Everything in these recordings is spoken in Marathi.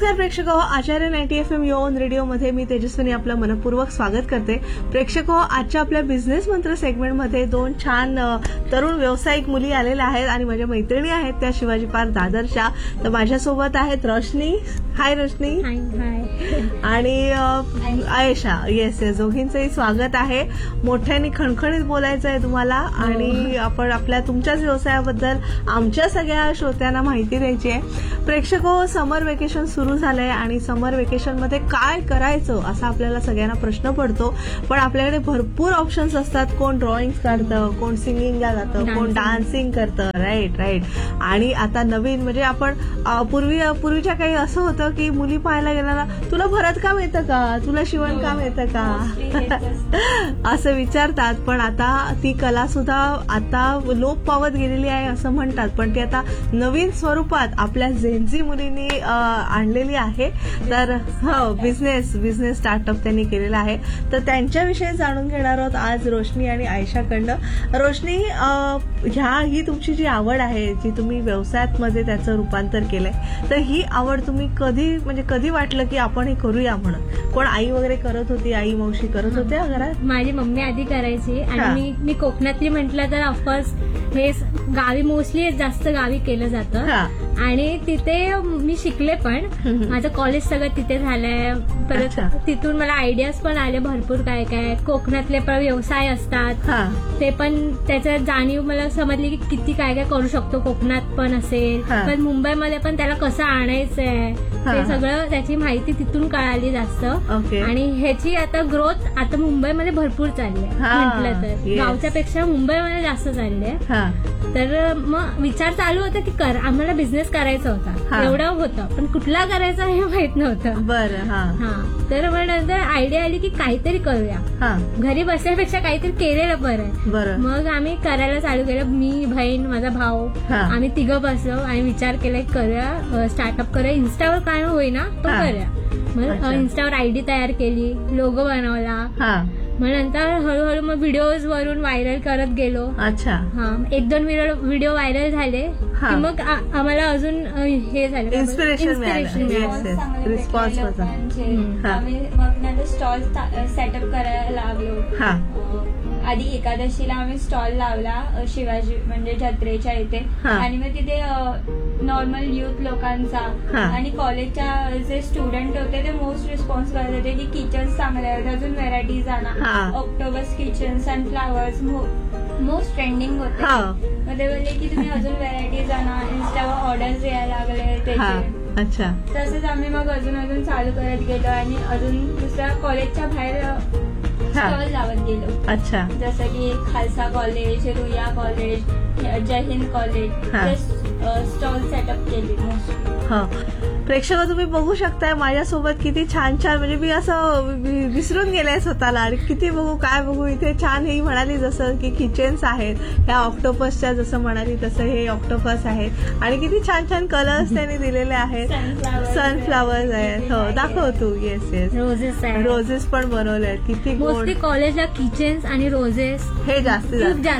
नमस्कार प्रेक्षक हो, आचार्य 90 FM यो ऑन रेडिओमध्ये मी तेजस्विनी आपलं मनपूर्वक स्वागत करते. प्रेक्षक हो, आजच्या आपल्या बिझनेस मंत्र सेगमेंटमध्ये दोन छान तरुण व्यावसायिक मुली आलेल्या आहेत आणि माझ्या मैत्रिणी आहेत त्या शिवाजी पार्क दादरच्या. तर माझ्यासोबत आहेत रोशनी. हाय रोशनी. आणि आयशा. येस येस, दोघींचंही स्वागत आहे. मोठ्याने खणखणीत बोलायचं आहे तुम्हाला आणि आपण आपल्या तुमच्याच व्यवसायाबद्दल आमच्या सगळ्या श्रोत्यांना माहिती द्यायची आहे. प्रेक्षक हो, समर वेकेशन सुरू झालंय आणि समर वेकेशन मध्ये काय करायचं असा आपल्याला सगळ्यांना प्रश्न पडतो. पण आपल्याकडे भरपूर ऑप्शन्स असतात. कोण ड्रॉइंग करतं, कोण सिंगिंगला जातं, कोण डान्सिंग करतं. Right right. आणि आता नवीन म्हणजे आपण पूर्वीच्या काही असं होतं की मुली पाहायला गेला तुला भरतकाम येतं का, तुला शिवणकाम येतं का असं विचारतात. पण आता ती कला सुद्धा आता लोप पावत गेलेली आहे असं म्हणतात. पण ती आता नवीन स्वरूपात आपल्या जेनझी मुलींनी आणलेली आहे. तर हो, बिझनेस स्टार्टअप त्यांनी केलेला आहे. तर त्यांच्याविषयी जाणून घेणार आहोत आज रोशनी आणि आयशाकडनं. रोशनी, ही तुमची जी आवड आहे, जी तुम्ही व्यवसायात मध्ये त्याचं रूपांतर केलंय, तर ही आवड तुम्ही कधी वाटलं की आपण हे करूया म्हणून? कोण आई वगैरे करत होती, आई मावशी करत होत्या घरात? माझी मम्मी आधी करायची आणि मी कोकणातली म्हटलं तर ऑफकोर्स हे गावी मोस्टली जास्त गावी केलं जातं आणि तिथे मी शिकले पण. माझं कॉलेज सगळं तिथे झालंय. परत तिथून मला आयडियाज पण आले भरपूर काय काय कोकणातले पण व्यवसाय असतात ते पण त्याच्यात जाणीव मला समजली की किती काय काय करू शकतो कोकणात पण असेल. पण मुंबईमध्ये पण त्याला कसं आणायचंय ते सगळं त्याची माहिती तिथून कळाली जास्त. आणि ह्याची आता ग्रोथ आता मुंबईमध्ये भरपूर चालली आहे म्हटलं तर. गावच्या पेक्षा मुंबईमध्ये जास्त चालली आहे. तर मग विचार चालू होता की आम्हाला बिझनेस करायचा होता, एवढं होतं पण कुठला करायचा हे माहित नव्हतं. बरं. तर मग नंतर आयडिया आली की काहीतरी करूया, घरी बसण्यापेक्षा काहीतरी केलेलं बरं. मग आम्ही करायला चालू केलं. मी, बहीण, माझा भाऊ, आम्ही तिघं बसलो आणि विचार केला की करूया, स्टार्टअप करूया. इन्स्टावर काय होईना तो करूया. मग इन्स्टावर आयडी तयार केली, लोगो बनवला. मग नंतर हळूहळू मग व्हिडिओज वरून व्हायरल करत गेलो. अच्छा. एक दोन व्हिडिओ व्हायरल झाले की मग आम्हाला अजून हे झालं, इन्स्पिरेशन रिस्पॉन्स होता. आम्ही मग नंतर स्टॉल सेटअप करायला लागलो. आधी एकादशीला आम्ही स्टॉल लावला शिवाजी म्हणजे जत्रेच्या इथे. आणि मग तिथे नॉर्मल युथ लोकांचा आणि कॉलेजच्या जे स्टुडंट होते ते मोस्ट रिस्पॉन्स करत होते की किचन्स चांगले होते, अजून व्हेरायटीज आणा. ऑक्टोबस किचन, सनफ्लावर्स मोस्ट ट्रेंडिंग होते. मग ते बोलले की तुम्ही अजून व्हेरायटीज आणा. इन्स्टावर ऑर्डर्स यायला लागले त्याचे. अच्छा. तसंच आम्ही मग अजून चालू करत गेलो आणि अजून दुसऱ्या कॉलेजच्या बाहेर स्टॉल लावत गेलो. अच्छा. जसं की खालसा कॉलेज, रुया कॉलेज, जय हिंद कॉलेज, स्टॉल सेटअप केले. प्रेक्षक तुम्ही बघू शकताय माझ्यासोबत किती छान छान, म्हणजे मी असं विसरून गेले स्वतःला आणि किती बघू काय बघू. इथे छान ही म्हणाली जसं की किचन्स आहेत, ह्या ऑक्टोपसच्या जसं म्हणाली तसं हे ऑक्टोपस आहेत आणि किती छान छान कलर्स त्यांनी दिलेले आहेत. सनफ्लावर्स आहेत. हो, दाखव तू. येस येस, रोजेस पण बनवले आहेत. किती मोस्टली कॉलेजला किचन्स आणि रोजेस हे जास्त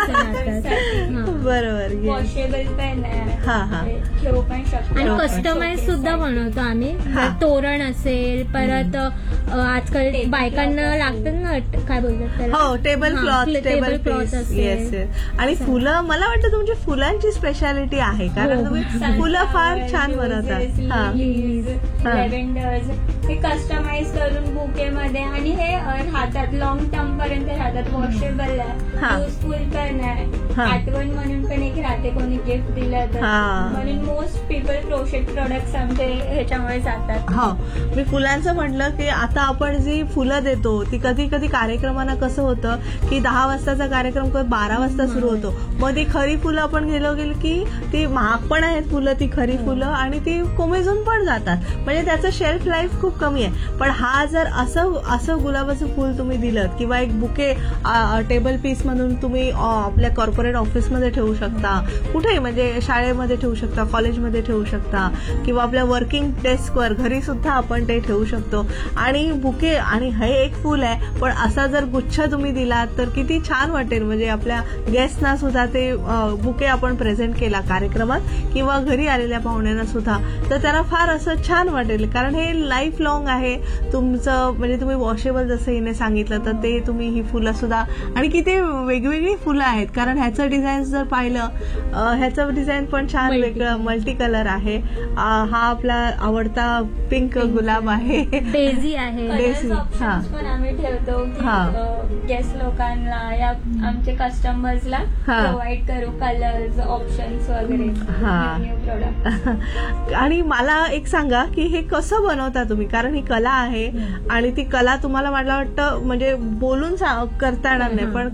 बरोबर. वॉशेबल पेन घेऊ पण शकतो आणि कस्टमाइज सुद्धा बनवतो आम्ही. तोरण असेल, परत आजकाल बायकांना लागतात ना, काय बोलतात त्याला, हो, टेबल क्लॉथ असेल. आणि फुलं, मला वाटतं तुमची फुलांची स्पेशालिटी आहे कारण तुम्ही फुलं फार छान बनवतात. लेव्हेंडर्स हे कस्टमाइज करून बुकेमध्ये आणि हे राहतात लॉंग टर्म पर्यंत राहतात. वॉशेबल आहे, युजफुल पण आहे, आठवण म्हणून पण एक राहते कोणी गिफ्ट दिलं तर. म्हणून मोस्ट पीपल क्रोशेट प्रोडक्ट्स आमचे ह्याच्यामुळे जातात. हो, मी फुलांचं म्हटलं की आता आपण जी फुलं देतो ती कधी कधी कार्यक्रमांना कसं होतं की 10 वाजताचा कार्यक्रम 12 वाजता सुरू होतो. मग ती खरी फुलं आपण गेलो की ती महाग पण आहेत फुलं, ती खरी फुलं, आणि ती कोमेजून पण जातात. म्हणजे त्याचं शेल्फ लाईफ खूप कमी आहे. पण हा जर असं गुलाबाचं फुल तुम्ही दिलं किंवा एक बुके टेबल पीस म्हणून तुम्ही आपल्या कॉर्पोरेट ऑफिसमध्ये ठेवू शकता, कुठेही म्हणजे शाळेमध्ये ठेवू शकता, कॉलेजमध्ये ठेवू शकता किंवा आपल्या वर्किंग डेस्कवर घरी सुद्धा आपण ते ठेवू शकतो. आणि आणि बुके, आणि हे एक फुल आहे पण असा जर गुच्छ तुम्ही दिलात तर किती छान वाटेल. म्हणजे आपल्या गेस्टना सुद्धा ते बुके आपण प्रेझेंट केला कार्यक्रमात किंवा घरी आलेल्या पाहुण्यांना सुद्धा, तर त्यांना फार असं छान वाटेल. कारण हे लाईफ लॉंग आहे तुमचं. म्हणजे तुम्ही वॉशेबल जसं हिने सांगितलं तर ते तुम्ही ही फुलं सुद्धा, आणि किती वेगवेगळी फुलं आहेत. कारण ह्याचं डिझाईन जर पाहिलं, ह्याचं डिझाईन पण छान वेगळं मल्टी कलर आहे. हा आपला आवडता पिंक गुलाब आहे, डेझी आहे. डेझी. हा पण आम्ही ठेवतो की गेस्ट लोकांना या आमच्या कस्टमर्सला प्रोव्हाइड करू कलर्स ऑप्शन्स वगैरे न्यू प्रोडक्ट. आणि मला एक सांगा की हे कसं बनवता तुम्ही, कारण ही कला आहे आणि ती कला तुम्हाला मला वाटतं म्हणजे बोलून करता येणार नाही पण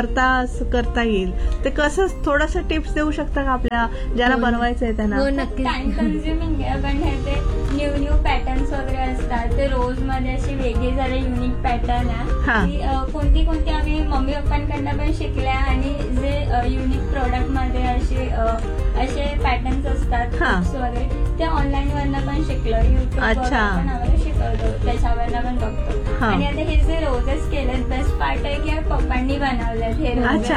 करता येईल. ते कसं थोडंसं टिप्स देऊ शकता का आपल्या ज्यांना बनवायचं आहे त्यांना? नक्की. टाइम कन्झ्युमिंग आहे पण हे ते न्यू पॅटर्न्स वगैरे असतात. ते रोज मध्ये अशी वेगळी जरा युनिक पॅटर्न आहे. कोणती आम्ही मम्मी पप्पांकडनं पण शिकल्या आणि जे युनिक प्रोडक्ट मध्ये असे पॅटर्न्स असतात वगैरे ते ऑनलाईन वरनं पण शिकलो. युट्यूब पण आम्हाला शिकवतो, त्याच्यावरनं पण बघतो. आणि आता हे जे रोजेस केलेत बेस्ट पार्ट आहे की पप्पांनी बनवलेत हे रोजेस.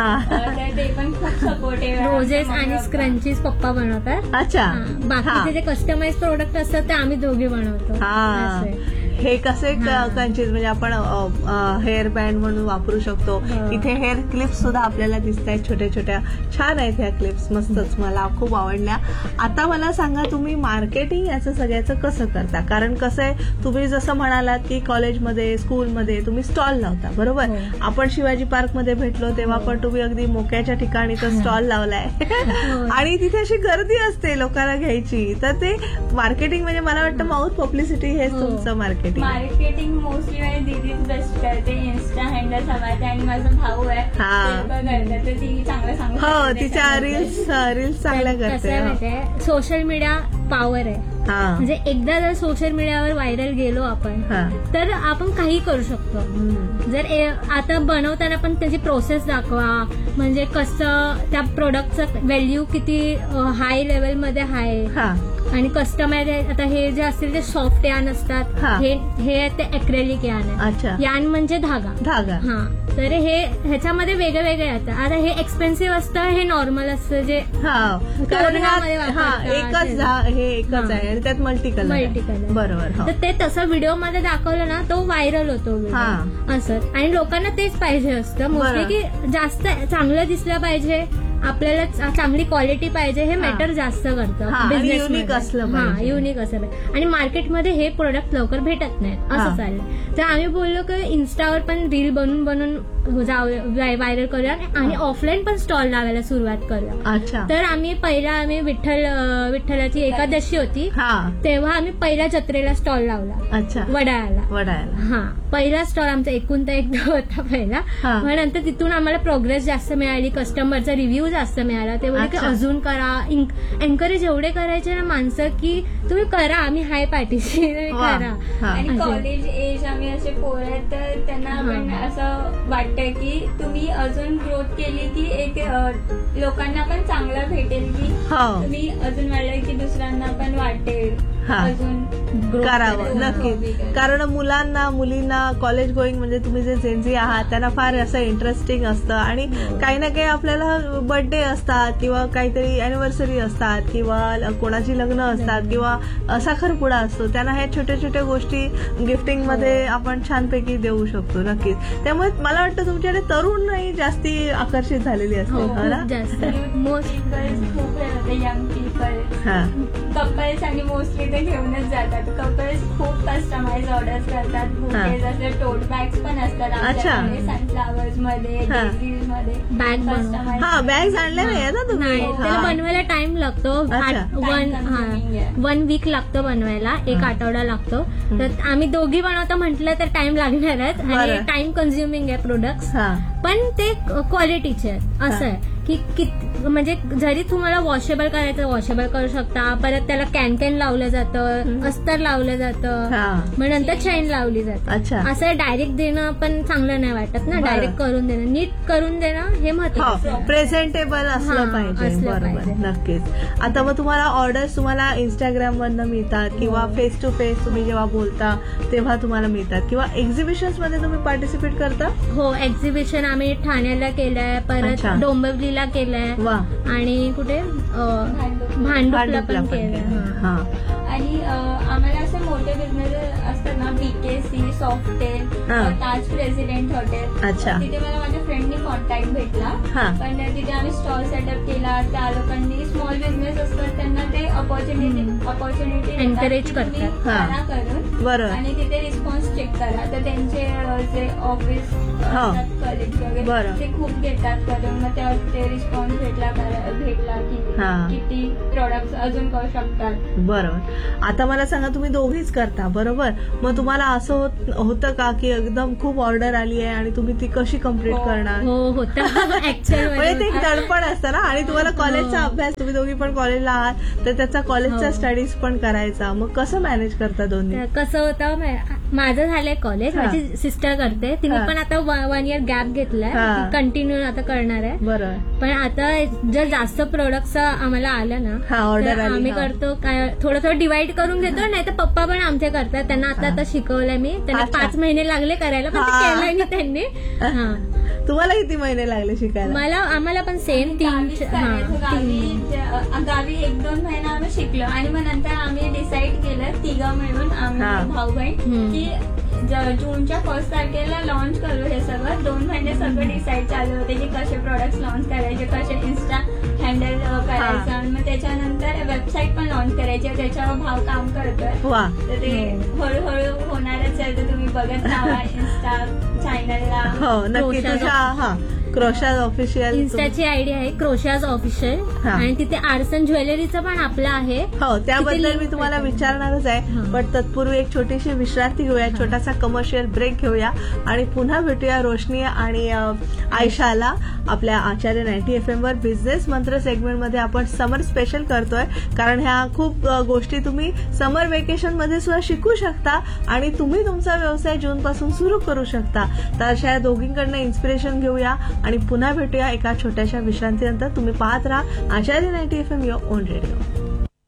तर ते पण खूप सपोर्टिव्ह. रोजेस आणि स्क्रंचीज पप्पा बनवतात. अच्छा. बाकीचे जे कस्टमाइज प्रोडक्ट असतात ते आम्ही दोघे बनवतो. हे कसे कंचीज म्हणजे आपण हेअर बँड म्हणून वापरू शकतो. इथे हेअर क्लिप्स सुद्धा आपल्याला दिसत आहेत छोट्या छोट्या, छान आहेत ह्या क्लिप्स, मस्तच, मला खूप आवडल्या. आता मला सांगा तुम्ही मार्केटिंग याचं सगळ्याचं कसं करता? कारण कसं आहे, तुम्ही जसं म्हणालात की कॉलेजमध्ये स्कूलमध्ये तुम्ही स्टॉल लावता, बरोबर. आपण शिवाजी पार्कमध्ये भेटलो तेव्हा पण तुम्ही अगदी मोक्याच्या ठिकाणी तो स्टॉल लावलाय आणि तिथे अशी गर्दी असते लोकांना घ्यायची. तर ते मार्केटिंग म्हणजे मला वाटतं माउथ पब्लिसिटी हेच तुमचं मार्केटिंग मोस्टली म्हणजे दीदीच बेस्ट करते. इन्स्टा हँडल सांभाळते आणि माझा भाऊ आहे करते, तर ती चांगलं सांगते. हो, तिच्या रील्स चांगल्या करते. सोशल मीडिया पॉवर आहे. म्हणजे एकदा जर सोशल मीडियावर व्हायरल गेलो आपण तर आपण काही करू शकतो. जर आता बनवताना पण त्याची प्रोसेस दाखवा, म्हणजे कसं त्या प्रोडक्टचं व्हॅल्यू किती हाय लेवलमध्ये आहे. आणि कस्टमाइज आता हे जे असतील ते सॉफ्ट यान असतात, हे ते ॲक्रेलिक यान आहे. यान म्हणजे धागा. तर ह्याच्यामध्ये वेगळे वेगळे येतात. आता हे एक्सपेन्सिव्ह असतं, हे नॉर्मल असतं जे एकच आहे आणि त्यात मल्टी कलर. बरोबर. तर ते तसं व्हिडिओमध्ये दाखवलं ना तो व्हायरल होतो असं. आणि लोकांना तेच पाहिजे असतं मोस्टली की जास्त चांगलं दिसलं पाहिजे, आपल्याला चांगली क्वालिटी पाहिजे, हे मॅटर जास्त करतं बिझनेस. युनिक असलं पाहिजे. आणि मार्केटमध्ये हे प्रोडक्ट लवकर भेटत नाहीत असं चाललंय. तर आम्ही बोललो की इन्स्टावर पण रील बनवून व्हायरल करूया आणि ऑफलाईन पण स्टॉल लावायला सुरुवात करूया. तर आम्ही विठ्ठलाची एकादशी होती तेव्हा आम्ही पहिल्या जत्रेला स्टॉल लावला वडाळ्याला. पहिला स्टॉल आमचा एकूण तर एकदा होता पहिला. मग नंतर तिथून आम्हाला प्रोग्रेस जास्त मिळाली, कस्टमरचा रिव्ह्यू जास्त मिळाला. ते बोलले की अजून करा, एन्करेज एवढे करायचे ना माणसं की तुम्ही करा, आम्ही हाय पाठीशी, करा. आणि कॉलेज एज आम्ही असे पोरं तर त्यांना आपण असं वाटतं की तुम्ही अजून ग्रोथ केली की एक लोकांना पण चांगलं भेटेल की तुम्ही अजून वाढलं की दुसऱ्यांना पण वाटेल अजून करावं. नक्कीच. कारण मुलींना कॉलेज गोईंग म्हणजे तुम्ही जे जेनझी आहात त्यांना फार असं इंटरेस्टिंग असतं आणि काही ना काही आपल्याला बर्थडे असतात किंवा काहीतरी अॅनिव्हर्सरी असतात किंवा कोणाची लग्न असतात किंवा साखरपुडा असतो, त्यांना ह्या छोट्या छोट्या गोष्टी गिफ्टिंग मध्ये आपण छानपैकी देऊ शकतो. नक्कीच. त्यामुळे मला वाटतं तुमच्याकडे तरुणही जास्ती आकर्षित झालेली असते. यंग पीपल कपल्स आणि मोस्टली ते घेऊनच जातात. कपल्स खूप कस्टमाइज ऑर्डर्स करतात. बुकेज असे टोट बॅग्स पण असतात आमच्याकडे, सनफ्लावर्स मध्ये, डेझीज मध्ये बॅग्स आणल्या नाही ना तुम्ही? त्याला बनवायला टाइम लागतो. 1 वीक लागतो बनवायला, 1 आठवडा लागतो. तर आम्ही दोघी बनवतो म्हटलं तर टाइम लागणारच आणि टाइम कन्झ्युमिंग आहे प्रोडक्ट्स, पण ते क्वालिटीचे आहेत असं आहे. की म्हणजे जरी तुम्हाला वॉशेबल करायचं वॉशेबल करू शकता, परत त्याला कॅन लावलं जातं, अस्तर लावलं जातं, मग नंतर चैन लावली जाते. असं डायरेक्ट देणं पण चांगलं नाही वाटत ना, डायरेक्ट करून देणं, नीट करून देणं हे महत्त्वाचं, प्रेझेंटेबल असलं पाहिजे. बरोबर, नक्कीच. आता मग तुम्हाला ऑर्डर्स तुम्हाला इंस्टाग्राम वरनं मिळतात किंवा फेस टू फेस तुम्ही जेव्हा बोलता तेव्हा तुम्हाला मिळतात, किंवा एक्झिबिशन्स मध्ये तुम्ही पार्टिसिपेट करता? हो, एक्झिबिशन आम्ही ठाण्याला केलंय, परत डोंबिवलीला केलंय, आणि कुठे भांडुपला पण केलंय. आणि आम्हाला असे मोठे बिझनेस असतात ना, BKC, सॉफ्टेल, ताज प्रेसिडेंट हॉटेल, तिथे मला माझ्या फ्रेंडनी कॉन्टॅक्ट भेटला. पण तिथे आम्ही स्टॉल सेटअप केला. त्या लोकांनी स्मॉल बिझनेस असतात त्यांना ते अपॉर्च्युनिटी एनकरेज करतात करून, आणि तिथे रिस्पॉन्स चेक करा. तर त्यांचे जे ऑफिस कलिग्स वगैरे ते खूप घेतात करून, मग ते रिस्पॉन्स भेटला की किती प्रोडक्ट्स अजून करू शकतात. बरोबर. आता मला सांगा, तुम्ही दोघीच करता बरोबर, मग तुम्हाला असं होतं का की एकदम खूप ऑर्डर आली आहे आणि तुम्ही ती कशी कम्प्लीट करणार? हो, होतं म्हणजे ते दडपण असतं ना, आणि तुम्हाला कॉलेजचा अभ्यास, तुम्ही दोघी पण कॉलेजला आहात तर त्याचा कॉलेजचा स्टडीज पण करायचा, मग कसं मॅनेज करता दोन्ही? कसं होतं, माझं झालंय कॉलेज, माझी सिस्टर करते, तिने पण आता 1 year गॅप घेतलाय, कंटिन्यू आता करणार आहे. बरोबर. पण आता जर जास्त प्रोडक्ट्स आम्हाला आलं ना, ऑर्डर आम्ही करतो काय, थोडं डिवाइड करून घेतो, नाही तर पप्पा पण आमचे करतात. त्यांना आता शिकवलंय मी, त्यांना 5 महिने लागले करायला, पण ते केलंय मी त्यांनी. तुम्हाला किती महिने लागले शिकायला? आम्हाला पण सेम 3 गावी 1-2 महिने आम्ही शिकलो, आणि मग नंतर आम्ही डिसाईड केलं तिघं मिळून, आम्ही भाऊ बहीण, की जूनच्या 1 तारखेला लॉन्च करू हे सगळं. 2 महिने सगळं डिसाईड चालू होते की कसे प्रोडक्ट्स लॉन्च करायचे, कसे इन्स्टा हँडल करायचं, आणि मग त्याच्यानंतर वेबसाईट पण लॉन्च करायची, त्याच्यावर भाव काम करतोय. तर ते हळूहळू होणारच आहे, तर तुम्ही बघत राहा इन्स्टा चॅनलला. हो, नक्की. तुझ्या क्रोशाज ऑफिशियल इन्स्टाची आयडी आहे क्रोशाज ऑफिशियल, आणि तिथे आर्सन ज्वेलरीचं पण आपलं आहे. हो, त्याबद्दल मी तुम्हाला विचारणारच आहे, पण तत्पूर्वी एक छोटीशी विश्रांती घेऊया, छोटासा कमर्शियल ब्रेक घेऊया, आणि पुन्हा भेटूया रोशनी आणि आयशाला आपल्या आचार्य 90 FM वर. बिझनेस मंत्र सेगमेंट मध्ये आपण समर स्पेशल करतोय, कारण ह्या खूप गोष्टी तुम्ही समर वेकेशन मध्ये सुद्धा शिकू शकता, आणि तुम्ही तुमचा व्यवसाय जून पासून सुरू करू शकता. तर अशा दोघींकडनं इन्स्पिरेशन घेऊया आणि पुन्हा भेटूया एका छोट्याशा विश्रांतीनंतर. तुम्ही पाहत राहा आचार्य 90 FM युअर ओन रेडिओ.